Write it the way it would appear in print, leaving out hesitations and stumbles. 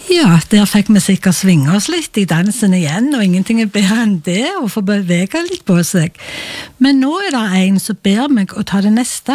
Ja, der fikk vi sikkert svinge oss litt i dansen igjen, og ingenting er bedre enn det, å få bevege litt på seg. Men nå er det en som ber meg å ta det neste